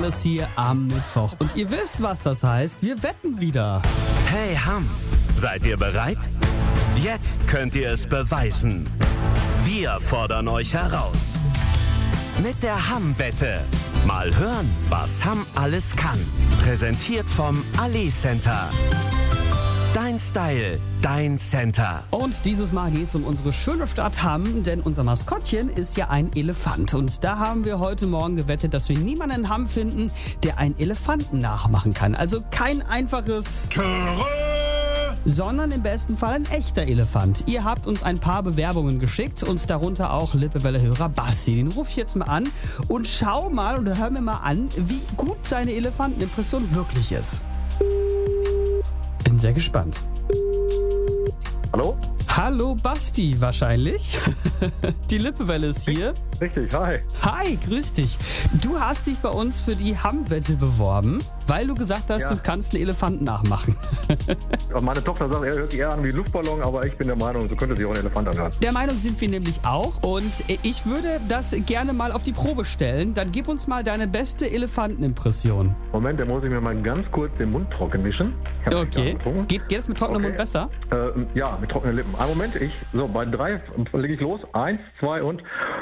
alles hier am Mittwoch. Und ihr wisst, was das heißt. Wir wetten wieder. Hey Hamm, seid ihr bereit? Jetzt könnt ihr es beweisen. Wir fordern euch heraus. Mit der Hamm-Wette. Mal hören, was Hamm alles kann. Präsentiert vom Ali Center. Dein Style, dein Center. Und dieses Mal geht es um unsere schöne Stadt Hamm, denn unser Maskottchen ist ja ein Elefant. Und da haben wir heute Morgen gewettet, dass wir niemanden in Hamm finden, der einen Elefanten nachmachen kann. Also kein einfaches sondern im besten Fall ein echter Elefant. Ihr habt uns ein paar Bewerbungen geschickt und darunter auch Lippewelle-Hörer Basti. Den rufe ich jetzt mal an und schau mal oder hör mir mal an, wie gut seine Elefantenimpression wirklich ist. Bin sehr gespannt. Hallo? Hallo Basti, wahrscheinlich. Die Lippewelle ist hier. Richtig, hi. Hi, grüß dich. Du hast dich bei uns für die Hamm-Wette beworben, weil du gesagt hast, du kannst einen Elefanten nachmachen. Meine Tochter sagt, er hört sich eher an wie ein Luftballon, aber ich bin der Meinung, so könnte sich auch ein Elefant anhören. Der Meinung sind wir nämlich auch und ich würde das gerne mal auf die Probe stellen. Dann gib uns mal deine beste Elefantenimpression. Moment, da muss ich mir mal ganz kurz den Mund trocken wischen. Okay. Geht es mit trockenem Mund besser? Ja, mit trockenen Lippen. Einen Moment, bei 3 lege ich los. 1, 2 und...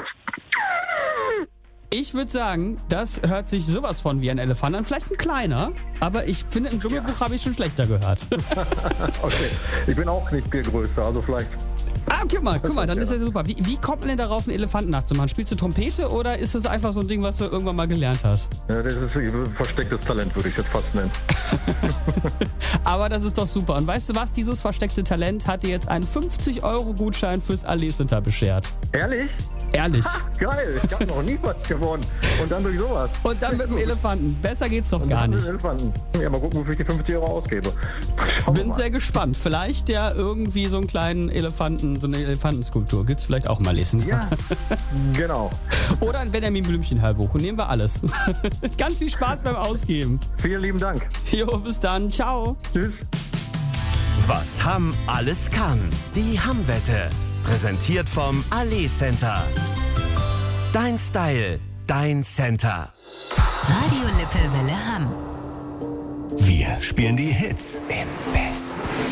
Ich würde sagen, das hört sich sowas von wie ein Elefant an. Vielleicht ein kleiner, aber ich finde, im Dschungelbuch habe ich schon schlechter gehört. Okay, ich bin auch nicht viel größer, also vielleicht... Guck mal, dann ist das ja super. Wie kommt man denn darauf, einen Elefanten nachzumachen? Spielst du Trompete oder ist das einfach so ein Ding, was du irgendwann mal gelernt hast? Ja, das ist ein verstecktes Talent, würde ich jetzt fast nennen. Aber das ist doch super. Und weißt du was? Dieses versteckte Talent hat dir jetzt einen 50-Euro-Gutschein fürs Ali Center beschert. Ehrlich? Ehrlich. Ha, geil, ich habe noch nie was gewonnen. Und dann durch sowas. Und dann mit dem Elefanten. Besser geht's doch gar nicht. Ja, mal gucken, wofür ich die 50 Euro ausgebe. Bin sehr gespannt. Vielleicht ja irgendwie so einen kleinen Elefanten, so eine Elefantenskulptur. Gibt's vielleicht auch mal lesen. Ja, genau. Oder ein Benjamin Blümchen-Hörbuch. Nehmen wir alles. Ganz viel Spaß beim Ausgeben. Vielen lieben Dank. Jo, bis dann. Ciao. Tschüss. Was Hamm alles kann. Die Hamm-Wette. Präsentiert vom Ali Center. Dein Style, dein Center. Radio Lippewelle Hamm. Wir spielen die Hits im Besten.